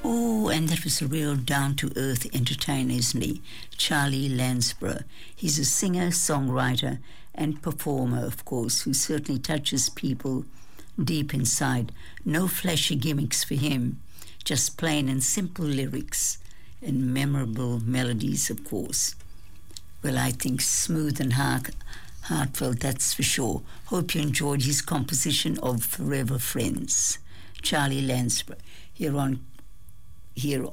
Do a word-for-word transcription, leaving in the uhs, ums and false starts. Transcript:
Oh, and that was a real down-to-earth entertainer, isn't he? Charlie Lansborough. He's a singer, songwriter, and performer, of course, who certainly touches people deep inside. No flashy gimmicks for him, just plain and simple lyrics and memorable melodies, of course. Well, I think smooth and heart, heartfelt, that's for sure. Hope you enjoyed his composition of Forever Friends. Charlie Lansborough, here on here